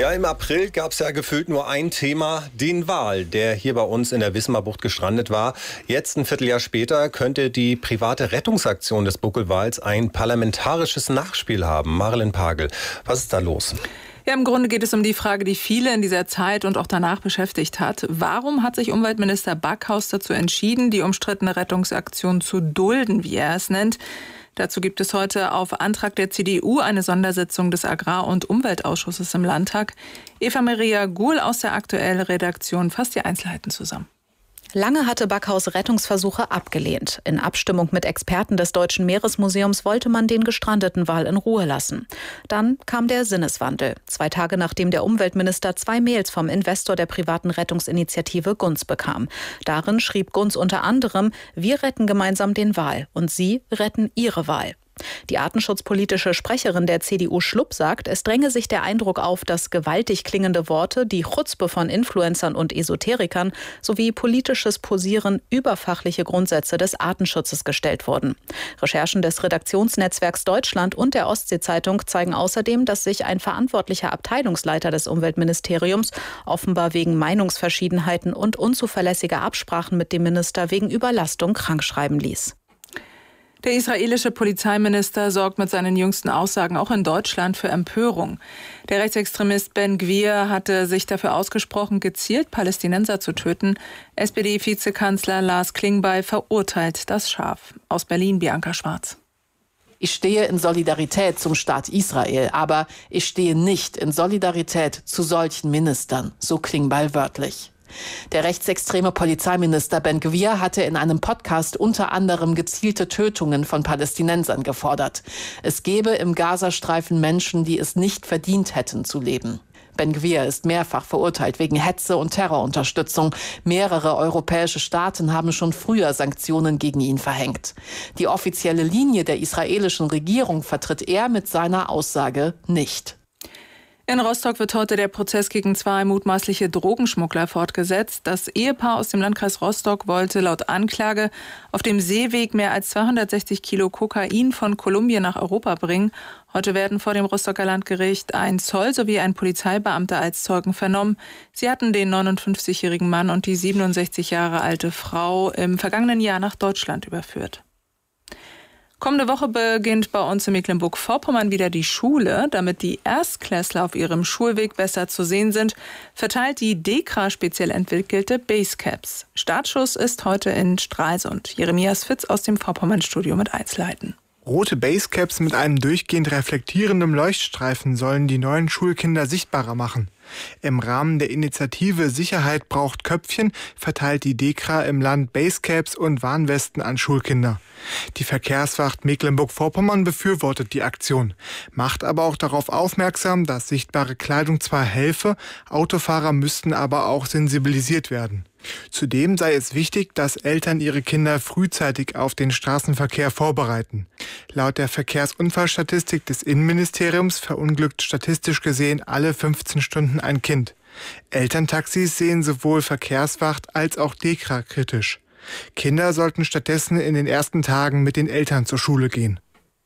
Ja, im April gab es ja gefühlt nur ein Thema, den Wal, der hier bei uns in der Wismarbucht gestrandet war. Jetzt, ein Vierteljahr später, könnte die private Rettungsaktion des Buckelwals ein parlamentarisches Nachspiel haben. Marilyn Pagel, was ist da los? Ja, im Grunde geht es um die Frage, die viele in dieser Zeit und auch danach beschäftigt hat. Warum hat sich Umweltminister Backhaus dazu entschieden, die umstrittene Rettungsaktion zu dulden, wie er es nennt? Dazu gibt es heute auf Antrag der CDU eine Sondersitzung des Agrar- und Umweltausschusses im Landtag. Eva-Maria Guhl aus der Aktuell-Redaktion fasst die Einzelheiten zusammen. Lange hatte Backhaus Rettungsversuche abgelehnt. In Abstimmung mit Experten des Deutschen Meeresmuseums wollte man den gestrandeten Wal in Ruhe lassen. Dann kam der Sinneswandel. 2 Tage nachdem der Umweltminister 2 Mails vom Investor der privaten Rettungsinitiative Gunz bekam. Darin schrieb Gunz unter anderem: Wir retten gemeinsam den Wal und Sie retten Ihre Wal. Die artenschutzpolitische Sprecherin der CDU Schlupp sagt, es dränge sich der Eindruck auf, dass gewaltig klingende Worte, die Chutzpe von Influencern und Esoterikern sowie politisches Posieren über fachliche Grundsätze des Artenschutzes gestellt wurden. Recherchen des Redaktionsnetzwerks Deutschland und der Ostsee-Zeitung zeigen außerdem, dass sich ein verantwortlicher Abteilungsleiter des Umweltministeriums offenbar wegen Meinungsverschiedenheiten und unzuverlässiger Absprachen mit dem Minister wegen Überlastung krankschreiben ließ. Der israelische Polizeiminister sorgt mit seinen jüngsten Aussagen auch in Deutschland für Empörung. Der Rechtsextremist Ben Gvir hatte sich dafür ausgesprochen, gezielt Palästinenser zu töten. SPD-Vizekanzler Lars Klingbeil verurteilt das scharf. Aus Berlin Bianca Schwarz. Ich stehe in Solidarität zum Staat Israel, aber ich stehe nicht in Solidarität zu solchen Ministern, so Klingbeil wörtlich. Der rechtsextreme Polizeiminister Ben Gvir hatte in einem Podcast unter anderem gezielte Tötungen von Palästinensern gefordert. Es gebe im Gazastreifen Menschen, die es nicht verdient hätten zu leben. Ben Gvir ist mehrfach verurteilt wegen Hetze und Terrorunterstützung. Mehrere europäische Staaten haben schon früher Sanktionen gegen ihn verhängt. Die offizielle Linie der israelischen Regierung vertritt er mit seiner Aussage nicht. In Rostock wird heute der Prozess gegen 2 mutmaßliche Drogenschmuggler fortgesetzt. Das Ehepaar aus dem Landkreis Rostock wollte laut Anklage auf dem Seeweg mehr als 260 Kilo Kokain von Kolumbien nach Europa bringen. Heute werden vor dem Rostocker Landgericht ein Zoll sowie ein Polizeibeamter als Zeugen vernommen. Sie hatten den 59-jährigen Mann und die 67 Jahre alte Frau im vergangenen Jahr nach Deutschland überführt. Kommende Woche beginnt bei uns in Mecklenburg-Vorpommern wieder die Schule. Damit die Erstklässler auf ihrem Schulweg besser zu sehen sind, verteilt die DEKRA speziell entwickelte Basecaps. Startschuss ist heute in Stralsund. Jeremias Fitz aus dem Vorpommern-Studio mit Einzelheiten. Rote Basecaps mit einem durchgehend reflektierenden Leuchtstreifen sollen die neuen Schulkinder sichtbarer machen. Im Rahmen der Initiative Sicherheit braucht Köpfchen verteilt die DEKRA im Land Basecaps und Warnwesten an Schulkinder. Die Verkehrswacht Mecklenburg-Vorpommern befürwortet die Aktion, macht aber auch darauf aufmerksam, dass sichtbare Kleidung zwar helfe, Autofahrer müssten aber auch sensibilisiert werden. Zudem sei es wichtig, dass Eltern ihre Kinder frühzeitig auf den Straßenverkehr vorbereiten. Laut der Verkehrsunfallstatistik des Innenministeriums verunglückt statistisch gesehen alle 15 Stunden ein Kind. Elterntaxis sehen sowohl Verkehrswacht als auch DEKRA kritisch. Kinder sollten stattdessen in den ersten Tagen mit den Eltern zur Schule gehen.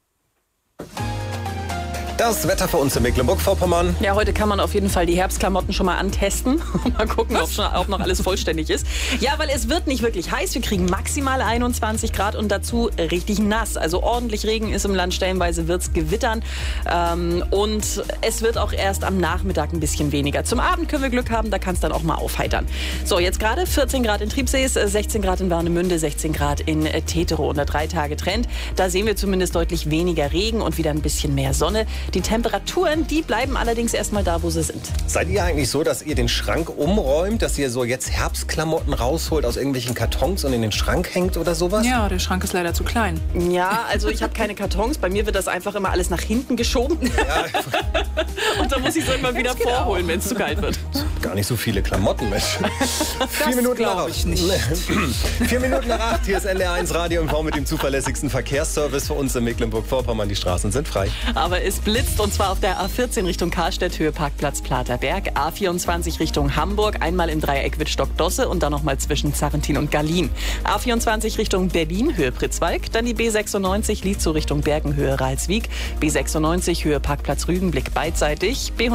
Das Wetter für uns in Mecklenburg-Vorpommern. Ja, heute kann man auf jeden Fall die Herbstklamotten schon mal antesten. Mal gucken, ob noch alles vollständig ist. Ja, weil es wird nicht wirklich heiß. Wir kriegen maximal 21 Grad und dazu richtig nass. Also ordentlich Regen ist im Land. Stellenweise wird es gewittern. Und es wird auch erst am Nachmittag ein bisschen weniger. Zum Abend können wir Glück haben, da kann es dann auch mal aufheitern. So, jetzt gerade 14 Grad in Triebsees, 16 Grad in Warnemünde, 16 Grad in Teterow. Und der 3-Tage-Trend, da sehen wir zumindest deutlich weniger Regen und wieder ein bisschen mehr Sonne. Die Temperaturen, die bleiben allerdings erstmal da, wo sie sind. Seid ihr eigentlich so, dass ihr den Schrank umräumt, dass ihr so jetzt Herbstklamotten rausholt aus irgendwelchen Kartons und in den Schrank hängt oder sowas? Ja, der Schrank ist leider zu klein. Ja, also ich habe keine Kartons. Bei mir wird das einfach immer alles nach hinten geschoben. Ja. Und dann muss ich es irgendwann wieder vorholen, wenn es zu kalt wird. Gar nicht so viele Klamotten, Mensch. 4 Minuten nach 8. 4 Minuten nach 8. Hier ist NDR1 Radio und mit dem zuverlässigsten Verkehrsservice für uns in Mecklenburg-Vorpommern. Die Straßen sind frei. Aber es blitzt und zwar auf der A14 Richtung Karstedt, Höhe Parkplatz Platerberg. A24 Richtung Hamburg, einmal im Dreieck Wittstock-Dosse und dann nochmal zwischen Zarrentin und Gallien. A24 Richtung Berlin, Höhe Pritzwalk. Dann die B96 Lietzow Richtung Bergen, Höhe Ralswiek. B96 Höhe Parkplatz Rügenblick beidseitig.